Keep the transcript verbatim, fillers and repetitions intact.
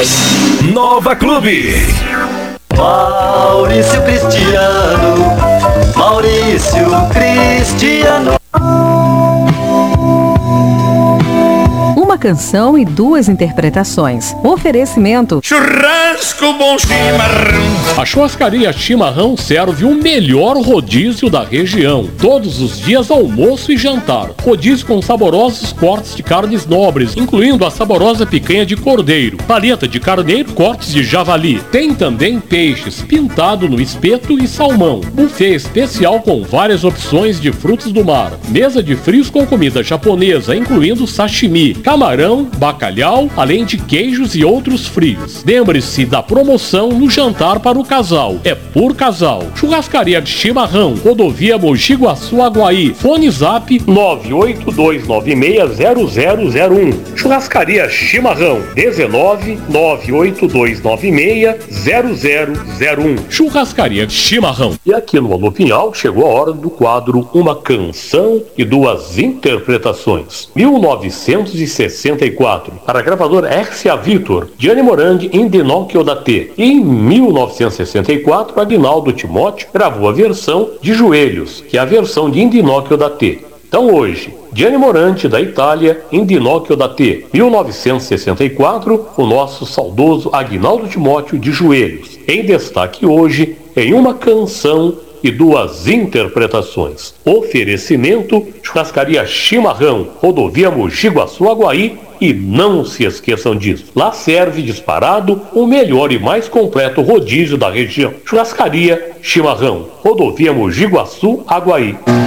Nova Clube. Maurício Cristiano, Maurício Cristiano. Uma canção e duas interpretações. Oferecimento: Churrasco Bom Chimarrão. A churrascaria Chimarrão serve o melhor rodízio da região. Todos os dias, almoço e jantar. Rodízio com saborosos cortes de carnes nobres, incluindo a saborosa picanha de cordeiro, paleta de carneiro, cortes de javali. Tem também peixes, pintado no espeto e salmão. Buffet especial com várias opções de frutos do mar. Mesa de frios com comida japonesa, incluindo sashimi, camarão, bacalhau, além de queijos e outros frios. Lembre-se da promoção no jantar para o casal. É por casal. Churrascaria de Chimarrão, rodovia Mogi Guaçu, Aguaí. Fone Zap nove oito dois nove seis zero zero zero um. Churrascaria Chimarrão dezenove nove oito dois nove seis zero zero zero um. Churrascaria Chimarrão. E aqui no Alô Pinhal chegou a hora do quadro Uma Canção e Duas Interpretações. mil novecentos e sessenta e quatro, para a gravadora R C A Victor, Gianni Morandi em Dinóquio da T. E em mil novecentos e sessenta e quatro, Aguinaldo Timóteo gravou a versão de Joelhos, que é a versão de Indinóquio da T. Então hoje, Gianni Morandi da Itália, Indinóquio da T. mil novecentos e sessenta e quatro, o nosso saudoso Aguinaldo Timóteo de Joelhos. Em destaque hoje, em Uma Canção e Duas Interpretações. Oferecimento: Churrascaria Chimarrão, rodovia Mogi Guaçu, Aguaí. E não se esqueçam disso, lá serve disparado o melhor e mais completo rodízio da região. Churrascaria Chimarrão, rodovia Mogi Guaçu, Aguaí.